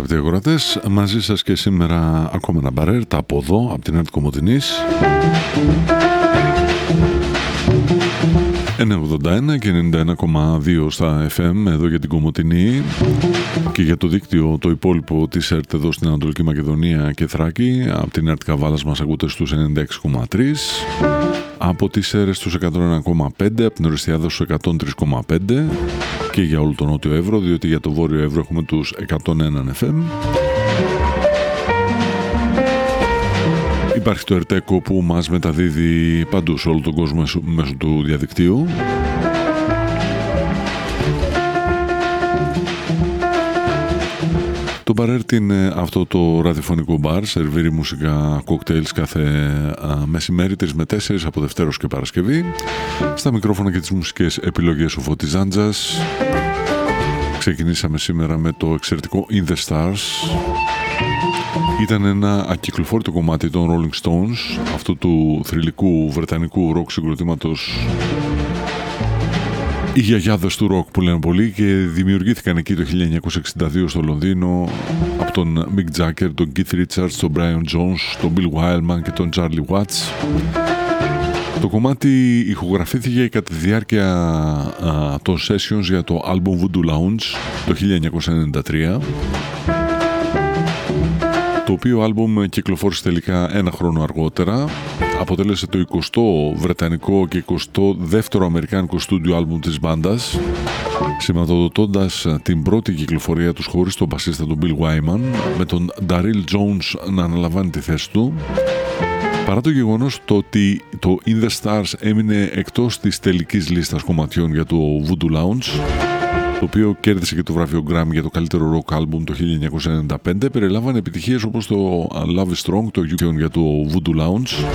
αγαπητοί αγορατές, μαζί σας και σήμερα ακόμα ένα μπαρέρτα από εδώ, από την Άρτη Κομοτηνής. 981 και 91,2 στα FM εδώ για την Κομοτηνή και για το δίκτυο το υπόλοιπο της ΕΡΤ εδώ στην Ανατολική Μακεδονία και Θράκη. Από την ΕΡΤ Καβάλας μας ακούτε στους 96,3, από τις ΣΕΡΕΣ στους 101,5, από την Οριστιάδα στους 103,5 και για όλο το Νότιο Εύρο, διότι για το Βόρειο Εύρο έχουμε τους 101 FM. Υπάρχει το ΕΡΤΕΚΟ που μας μεταδίδει παντού σε όλο τον κόσμο μέσω του διαδικτύου. Το μπαρέρτ είναι αυτό το ραδιοφωνικό μπαρ, σερβίρει μουσικά κοκτέιλς κάθε μεσημέρι 3 με 4 από Δευτέρος και Παρασκευή. Στα μικρόφωνα και τις μουσικές επιλογές ο Φώτης Ζάντζας. Ξεκινήσαμε σήμερα με το εξαιρετικό In The Stars. Ήταν ένα ακυκλοφόρητο κομμάτι των Rolling Stones, αυτού του θρυλικού βρετανικού ροκ συγκροτήματος. Οι γιαγιάδες του ροκ που λένε πολύ, και δημιουργήθηκαν εκεί το 1962 στο Λονδίνο από τον Mick Jagger, τον Keith Richards, τον Brian Jones, τον Bill Wyman και τον Charlie Watts. Το κομμάτι ηχογραφήθηκε κατά τη διάρκεια των sessions για το album Voodoo Lounge το 1993, το οποίο άλμπουμ κυκλοφόρησε τελικά ένα χρόνο αργότερα. Αποτέλεσε το 20ο βρετανικό και 22ο αμερικάνικο στούντιο άλμπουμ της μπάντας, σηματοδοτώντας την πρώτη κυκλοφορία τους χωρίς τον μπασίστα του Bill Wyman, με τον Daryl Jones να αναλαμβάνει τη θέση του, παρά το γεγονός ότι το In The Stars έμεινε εκτός της τελικής λίστας κομματιών για το Voodoo Lounge, το οποίο κέρδισε και το βραβείο Grammy για το καλύτερο rock album το 1995. Περιλάμβανε επιτυχίες όπως το Love Is Strong, το UK για το Voodoo Lounge,